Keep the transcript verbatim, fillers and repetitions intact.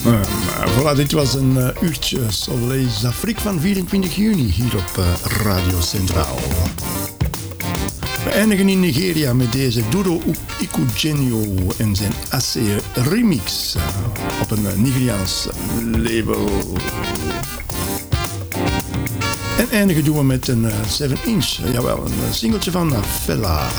Uh, voilà, dit was een uh, uurtje Soleil Afrique van vierentwintig juni hier op uh, Radio Centraal. We eindigen in Nigeria met deze Duro Ikugenio en zijn Asse remix uh, op een uh, Nigeriaans label. En eindigen doen we met een uh, seven inch, uh, jawel, een uh, singeltje van uh, Fela.